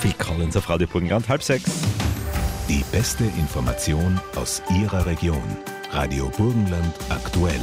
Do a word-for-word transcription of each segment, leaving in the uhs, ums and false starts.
Phil Collins auf Radio Burgenland, halb sechs. Die beste Information aus Ihrer Region. Radio Burgenland aktuell.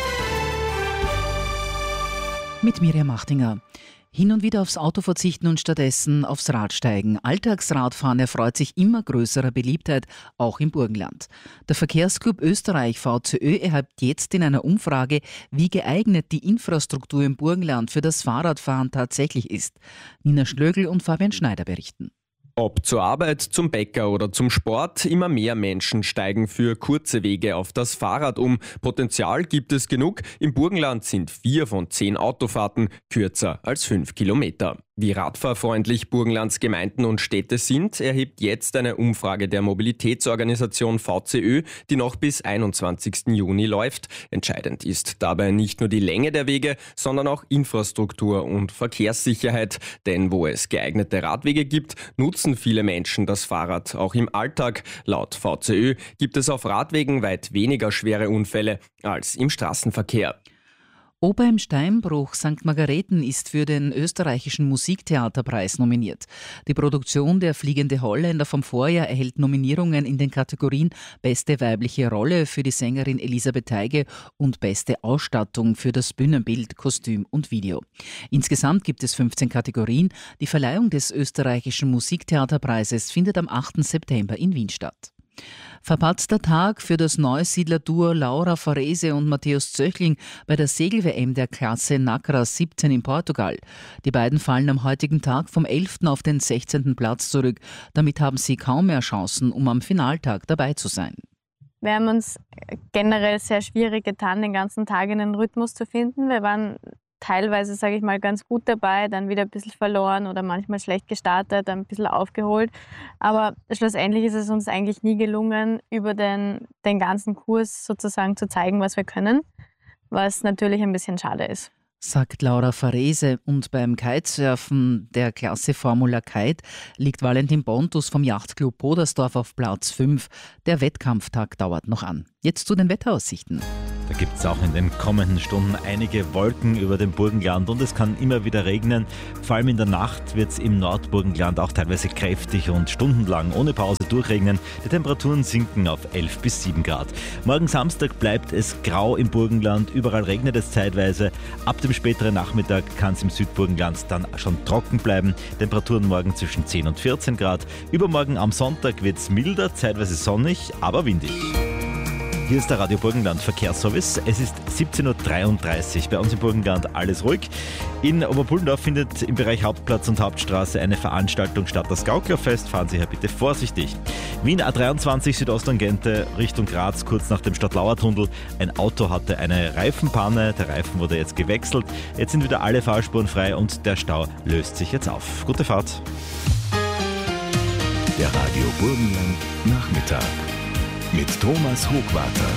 Mit Miriam Machtinger. Hin und wieder aufs Auto verzichten und stattdessen aufs Rad steigen. Alltagsradfahren erfreut sich immer größerer Beliebtheit, auch im Burgenland. Der Verkehrsclub Österreich V C Ö erhebt jetzt in einer Umfrage, wie geeignet die Infrastruktur im Burgenland für das Fahrradfahren tatsächlich ist. Nina Schlögl und Fabian Schneider berichten. Ob zur Arbeit, zum Bäcker oder zum Sport, immer mehr Menschen steigen für kurze Wege auf das Fahrrad um. Potenzial gibt es genug. Im Burgenland sind vier von zehn Autofahrten kürzer als fünf Kilometer. Wie radfahrfreundlich Burgenlands Gemeinden und Städte sind, erhebt jetzt eine Umfrage der Mobilitätsorganisation V C Ö, die noch bis einundzwanzigsten Juni läuft. Entscheidend ist dabei nicht nur die Länge der Wege, sondern auch Infrastruktur und Verkehrssicherheit. Denn wo es geeignete Radwege gibt, nutzen viele Menschen das Fahrrad auch im Alltag. Laut V C Ö gibt es auf Radwegen weit weniger schwere Unfälle als im Straßenverkehr. Oper im Steinbruch Sankt Margareten ist für den österreichischen Musiktheaterpreis nominiert. Die Produktion Der fliegende Holländer vom Vorjahr erhält Nominierungen in den Kategorien Beste weibliche Rolle für die Sängerin Elisabeth Teige und Beste Ausstattung für das Bühnenbild, Kostüm und Video. Insgesamt gibt es fünfzehn Kategorien. Die Verleihung des österreichischen Musiktheaterpreises findet am achten September in Wien statt. Verpatzter Tag für das Neusiedler-Duo Laura Farese und Matthäus Zöchling bei der Segel-W M der Klasse Nacra siebzehn in Portugal. Die beiden fallen am heutigen Tag vom elften auf den sechzehnten Platz zurück. Damit haben sie kaum mehr Chancen, um am Finaltag dabei zu sein. Wir haben uns generell sehr schwierig getan, den ganzen Tag in den Rhythmus zu finden. Wir waren teilweise, sage ich mal, ganz gut dabei, dann wieder ein bisschen verloren oder manchmal schlecht gestartet, dann ein bisschen aufgeholt. Aber schlussendlich ist es uns eigentlich nie gelungen, über den, den ganzen Kurs sozusagen zu zeigen, was wir können, was natürlich ein bisschen schade ist. Sagt Laura Farese. Und beim Kitesurfen der Klasse Formula Kite liegt Valentin Pontus vom Yachtclub Podersdorf auf Platz fünf. Der Wettkampftag dauert noch an. Jetzt zu den Wetteraussichten. Da gibt es auch in den kommenden Stunden einige Wolken über dem Burgenland und es kann immer wieder regnen. Vor allem in der Nacht wird es im Nordburgenland auch teilweise kräftig und stundenlang ohne Pause durchregnen. Die Temperaturen sinken auf elf bis sieben Grad. Morgen Samstag bleibt es grau im Burgenland, überall regnet es zeitweise. Ab dem späteren Nachmittag kann es im Südburgenland dann schon trocken bleiben. Temperaturen morgen zwischen zehn und vierzehn Grad. Übermorgen am Sonntag wird es milder, zeitweise sonnig, aber windig. Hier ist der Radio Burgenland Verkehrsservice. Es ist siebzehn Uhr dreiunddreißig. Bei uns im Burgenland alles ruhig. In Oberpullendorf findet im Bereich Hauptplatz und Hauptstraße eine Veranstaltung statt, das Gauklerfest. Fahren Sie hier bitte vorsichtig. Wien A dreiundzwanzig Südosttangente Richtung Graz, kurz nach dem Stadtlauer-Tunnel. Ein Auto hatte eine Reifenpanne. Der Reifen wurde jetzt gewechselt. Jetzt sind wieder alle Fahrspuren frei und der Stau löst sich jetzt auf. Gute Fahrt. Der Radio Burgenland Nachmittag mit Thomas Hochwarter.